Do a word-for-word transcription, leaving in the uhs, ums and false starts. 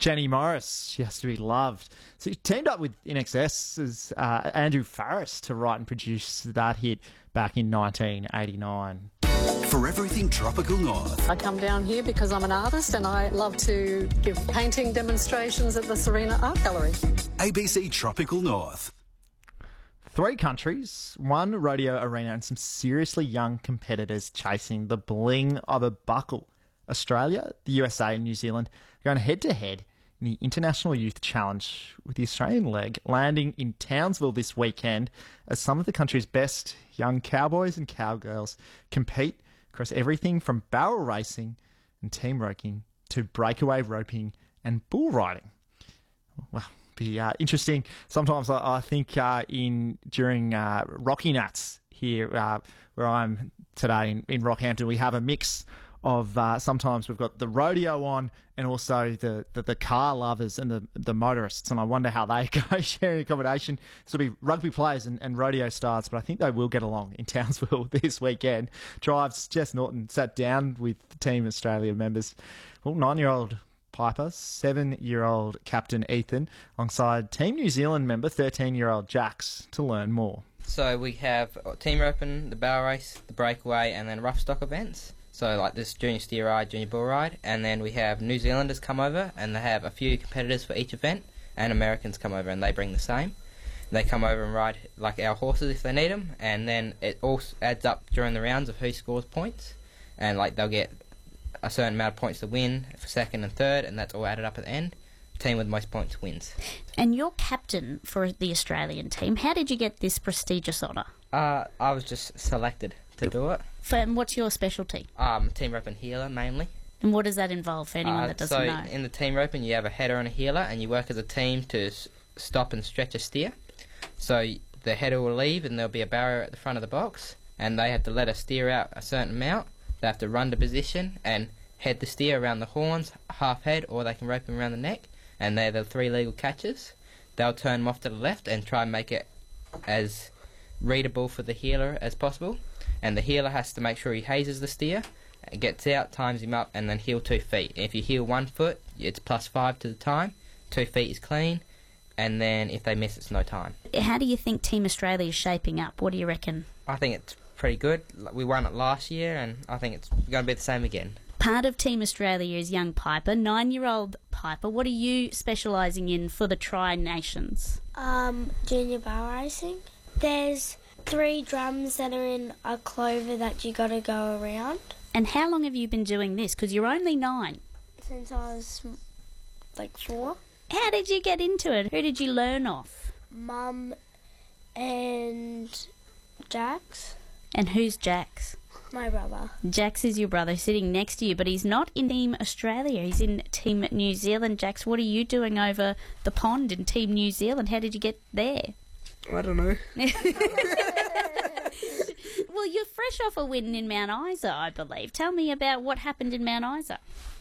Jenny Morris, she has to be loved. So he teamed up with I N X S's uh, Andrew Farris to write and produce that hit back in nineteen eighty-nine. For everything Tropical North. I come down here because I'm an artist and I love to give painting demonstrations at the Serena Art Gallery. A B C Tropical North. Three countries, one rodeo arena and some seriously young competitors chasing the bling of a buckle. Australia, the U S A and New Zealand going head-to-head in the International Youth Challenge, with the Australian leg landing in Townsville this weekend as some of the country's best young cowboys and cowgirls compete across everything from barrel racing and team roping to breakaway roping and bull riding. Well, be uh, interesting. Sometimes I, I think uh, in during uh, Rocky Nats here, uh, where I'm today in, in Rockhampton, we have a mix of uh, sometimes we've got the rodeo on and also the, the, the car lovers and the, the motorists, and I wonder how they go sharing accommodation. This will be rugby players and, and rodeo stars, but I think they will get along in Townsville this weekend. Drives Jess Norton sat down with Team Australia members, well, nine-year-old Piper, seven-year-old Captain Ethan, alongside Team New Zealand member thirteen-year-old Jax to learn more. So we have team roping, the barrel race, the breakaway, and then rough stock events. So like this junior steer ride, junior bull ride, and then we have New Zealanders come over and they have a few competitors for each event, and Americans come over and they bring the same. They come over and ride like our horses if they need them, and then it all adds up during the rounds of who scores points, and like they'll get a certain amount of points to win for second and third, and that's all added up at the end. Team with the most points wins. And you're captain for the Australian team. How did you get this prestigious honour? Uh, I was just selected to do it. For, and what's your specialty? Um, team rope and healer mainly. And what does that involve for anyone uh, that doesn't so know? In the team roping, you have a header and a healer, and you work as a team to s- stop and stretch a steer. So the header will leave, and there'll be a barrier at the front of the box, and they have to let a steer out a certain amount. They have to run to position and head the steer around the horns, half head, or they can rope him around the neck, and they're the three legal catches. They'll turn them off to the left and try and make it as readable for the healer as possible, and the healer has to make sure he hazes the steer, gets out, times him up, and then heel two feet. If you heel one foot, it's plus five to the time, two feet is clean, and then if they miss, it's no time. How do you think Team Australia is shaping up? What do you reckon? I think it's pretty good. We won it last year, and I think it's going to be the same again. Part of Team Australia is young Piper, nine-year-old Piper. What are you specialising in for the Tri-Nations? Um, junior barrel racing. There's three drums that are in a clover that you got to go around. And how long have you been doing this? Because you're only nine. Since I was like four. How did you get into it? Who did you learn off? Mum and Jax. And who's Jax? My brother. Jax is your brother sitting next to you, but he's not in Team Australia. He's in Team New Zealand. Jax, what are you doing over the pond in Team New Zealand? How did you get there? I don't know. Well, you're fresh off a win in Mount Isa, I believe. Tell me about what happened in Mount Isa.